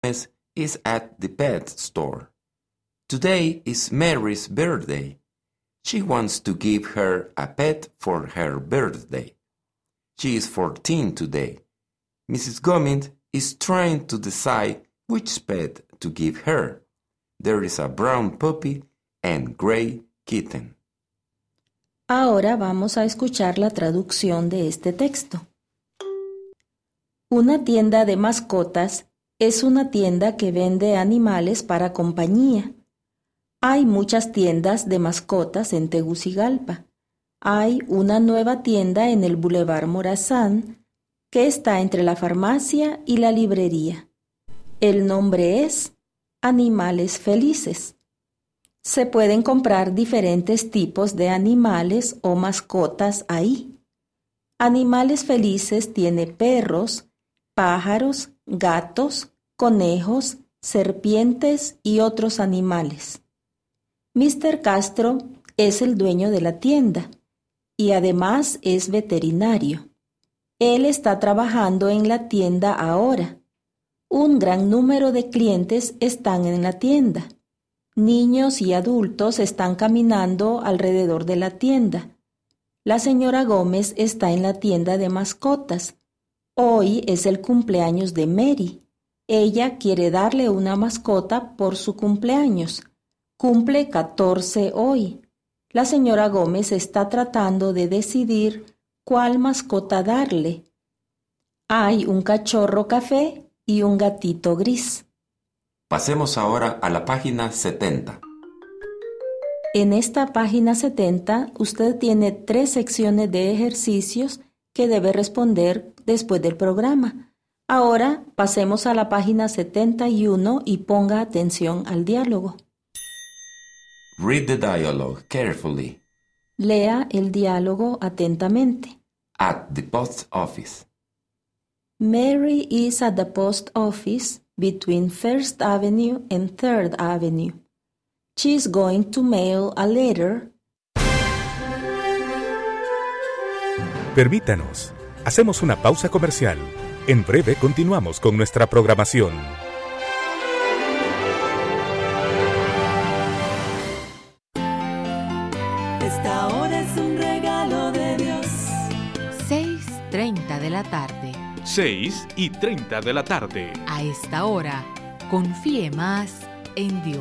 is at the pet store. Today is Mary's birthday. She wants to give her a pet for her birthday. She is 14 today. Mrs. Gomez is trying to decide which pet to give her. There is a brown puppy and gray kitten. Ahora vamos a escuchar la traducción de este texto. Una tienda de mascotas es una tienda que vende animales para compañía. Hay muchas tiendas de mascotas en Tegucigalpa. Hay una nueva tienda en el Boulevard Morazán que está entre la farmacia y la librería. El nombre es Animales Felices. Se pueden comprar diferentes tipos de animales o mascotas ahí. Animales Felices tiene perros, pájaros, gatos, conejos, serpientes y otros animales. Mr. Castro es el dueño de la tienda y además es veterinario. Él está trabajando en la tienda ahora. Un gran número de clientes están en la tienda. Niños y adultos están caminando alrededor de la tienda. La señora Gómez está en la tienda de mascotas. Hoy es el cumpleaños de Mary. Ella quiere darle una mascota por su cumpleaños. Cumple 14 hoy. La señora Gómez está tratando de decidir cuál mascota darle. Hay un cachorro café y un gatito gris. Pasemos ahora a la página 70. En esta página 70 usted tiene 3 secciones de ejercicios que debe responder después del programa. Ahora pasemos a la página 71 y ponga atención al diálogo. Read the dialogue carefully. Lea el diálogo atentamente. At the post office. Mary is at the post office between First Avenue and Third Avenue. She's going to mail a letter. Permítanos, hacemos una pausa comercial. En breve continuamos con nuestra programación. Esta hora es un regalo de Dios. 6:30 de la tarde. 6:30 de la tarde. A esta hora, confíe más en Dios.